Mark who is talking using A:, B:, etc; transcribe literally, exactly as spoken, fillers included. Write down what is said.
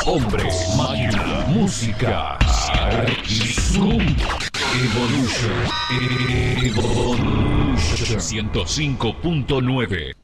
A: Hombres, máquina, música, Zoom, Evolution, Evolution ciento cinco punto nueve.